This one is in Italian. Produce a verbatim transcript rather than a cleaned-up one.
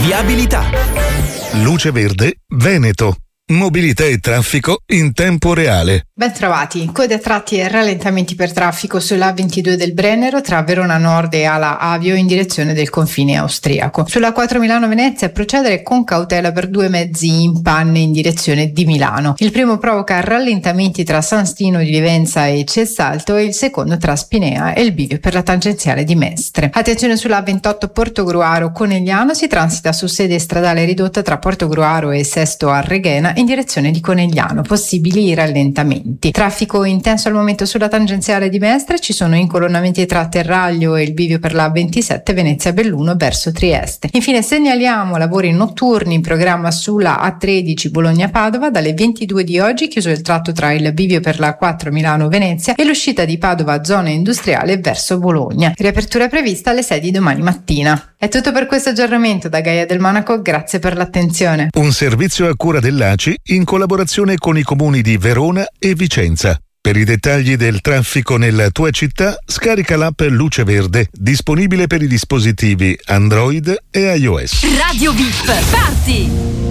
Viabilità. Luce Verde Veneto. Mobilità e traffico in tempo reale. Ben trovati. Code a tratti e rallentamenti per traffico sulla A ventidue del Brennero tra Verona Nord e Ala Avio in direzione del confine austriaco. Sulla quattro Milano-Venezia procedere con cautela per due mezzi in panne in direzione di Milano. Il primo provoca rallentamenti tra San Stino di Livenza e Cessalto e il secondo tra Spinea e il bivio per la tangenziale di Mestre. Attenzione sulla A ventotto Portogruaro Conegliano, si transita su sede stradale ridotta tra Portogruaro e Sesto Arreghena in direzione di Conegliano, possibili rallentamenti. Traffico intenso al momento sulla tangenziale di Mestre, ci sono incolonnamenti tra Terraglio e il bivio per la A ventisette Venezia Belluno verso Trieste. Infine segnaliamo lavori notturni in programma sulla A tredici Bologna Padova, dalle ventidue di oggi chiuso il tratto tra il bivio per la quattro Milano Venezia e l'uscita di Padova zona industriale verso Bologna. Riapertura prevista alle sei di domani mattina. È tutto per questo aggiornamento da Gaia del Monaco, grazie per l'attenzione. Un servizio a cura dell'A C I in collaborazione con i comuni di Verona e Vicenza. Per i dettagli del traffico nella tua città, scarica l'app Luce Verde, disponibile per i dispositivi Android e iOS. Radio V I P, parti!